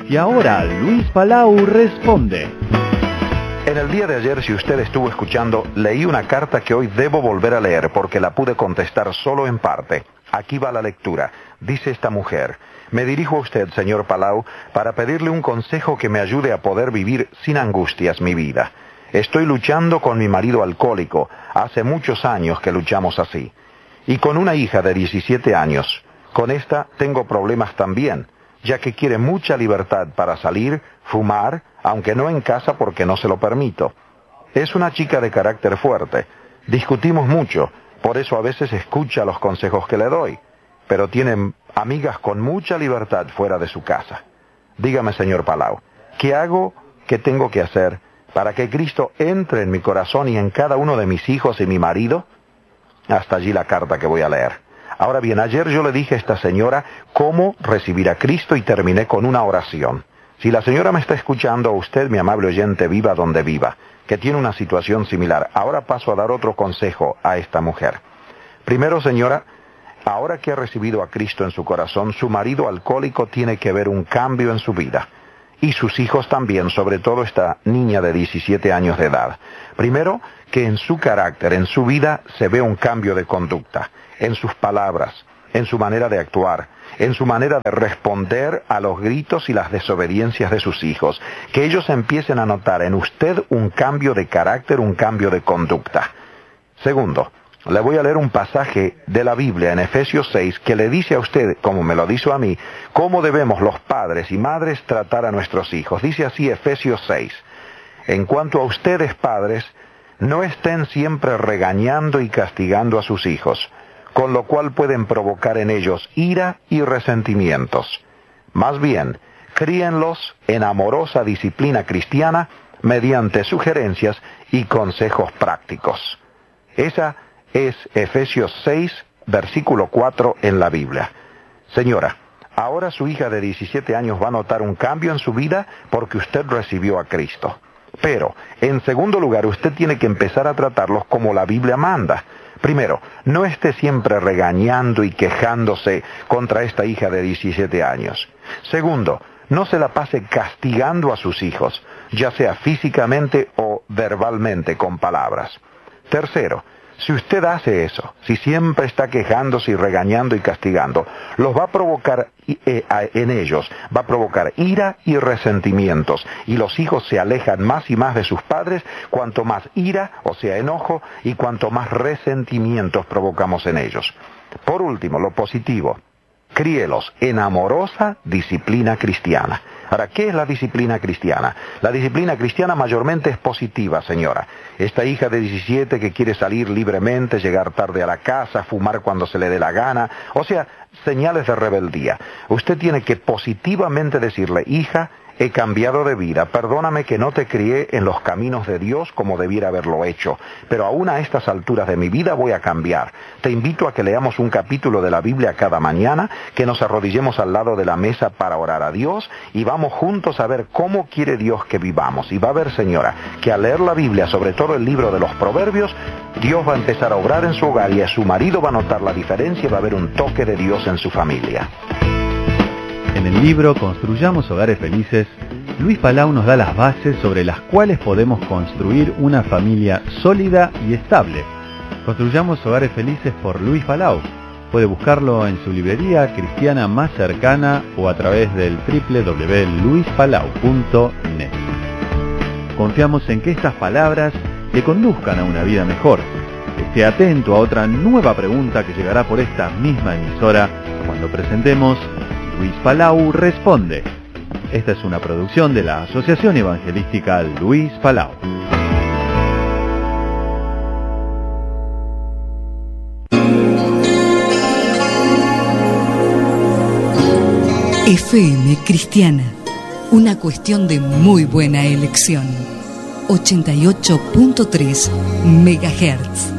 Y ahora Luis Palau responde. En el día de ayer, si usted estuvo escuchando, leí una carta que hoy debo volver a leer porque la pude contestar solo en parte. Aquí va la lectura. Dice esta mujer: me dirijo a usted, señor Palau, para pedirle un consejo que me ayude a poder vivir sin angustias mi vida. Estoy luchando con mi marido alcohólico. Hace muchos años que luchamos así. Y con una hija de 17 años. Con esta tengo problemas también, ya que quiere mucha libertad para salir, fumar, aunque no en casa porque no se lo permito. Es una chica de carácter fuerte. Discutimos mucho, por eso a veces escucha los consejos que le doy, pero tiene amigas con mucha libertad fuera de su casa. Dígame, señor Palau, ¿qué hago, qué tengo que hacer para que Cristo entre en mi corazón y en cada uno de mis hijos y mi marido? Hasta allí la carta que voy a leer. Ahora bien, ayer yo le dije a esta señora cómo recibir a Cristo y terminé con una oración. Si la señora me está escuchando, usted, mi amable oyente, viva donde viva, que tiene una situación similar, ahora paso a dar otro consejo a esta mujer. Primero, señora, ahora que ha recibido a Cristo en su corazón, su marido alcohólico tiene que ver un cambio en su vida. Y sus hijos también, sobre todo esta niña de 17 años de edad. Primero, que en su carácter, en su vida, se ve un cambio de conducta, en sus palabras, en su manera de actuar, en su manera de responder a los gritos y las desobediencias de sus hijos. Que ellos empiecen a notar en usted un cambio de carácter, un cambio de conducta. Segundo, le voy a leer un pasaje de la Biblia en Efesios 6 que le dice a usted, como me lo dice a mí, cómo debemos los padres y madres tratar a nuestros hijos. Dice así Efesios 6. En cuanto a ustedes, padres, no estén siempre regañando y castigando a sus hijos, con lo cual pueden provocar en ellos ira y resentimientos. Más bien, críenlos en amorosa disciplina cristiana mediante sugerencias y consejos prácticos. Esa es Efesios 6, versículo 4 en la Biblia. Señora, ahora su hija de 17 años va a notar un cambio en su vida porque usted recibió a Cristo. Pero, en segundo lugar, usted tiene que empezar a tratarlos como la Biblia manda. Primero, no esté siempre regañando y quejándose contra esta hija de 17 años. Segundo, no se la pase castigando a sus hijos, ya sea físicamente o verbalmente con palabras. Tercero, si usted hace eso, si siempre está quejándose y regañando y castigando, los va a provocar en ellos, va a provocar ira y resentimientos, y los hijos se alejan más y más de sus padres cuanto más ira, o sea, enojo, y cuanto más resentimientos provocamos en ellos. Por último, lo positivo, críelos en amorosa disciplina cristiana. Ahora, ¿qué es la disciplina cristiana? La disciplina cristiana mayormente es positiva, señora. Esta hija de 17 que quiere salir libremente, llegar tarde a la casa, fumar cuando se le dé la gana, o sea, señales de rebeldía. Usted tiene que positivamente decirle: hija, he cambiado de vida, perdóname que no te crié en los caminos de Dios como debiera haberlo hecho, pero aún a estas alturas de mi vida voy a cambiar. Te invito a que leamos un capítulo de la Biblia cada mañana, que nos arrodillemos al lado de la mesa para orar a Dios y vamos juntos a ver cómo quiere Dios que vivamos. Y va a ver, señora, que al leer la Biblia, sobre todo el libro de los Proverbios, Dios va a empezar a obrar en su hogar y a su marido va a notar la diferencia y va a haber un toque de Dios en su familia. En el libro Construyamos Hogares Felices, Luis Palau nos da las bases sobre las cuales podemos construir una familia sólida y estable. Construyamos Hogares Felices por Luis Palau. Puede buscarlo en su librería cristiana más cercana o a través del www.luispalau.net. Confiamos en que estas palabras le conduzcan a una vida mejor. Esté atento a otra nueva pregunta que llegará por esta misma emisora cuando presentemos Luis Palau Responde. Esta es una producción de la Asociación Evangelística Luis Palau. FM Cristiana, una cuestión de muy buena elección. 88.3 MHz.